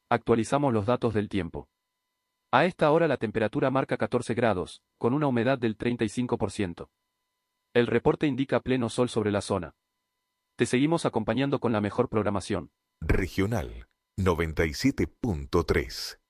Actualizamos los datos del tiempo. A esta hora la temperatura marca 14 grados, con una humedad del 35%. El reporte indica pleno sol sobre la zona. Te seguimos acompañando con la mejor programación. Regional 97.3.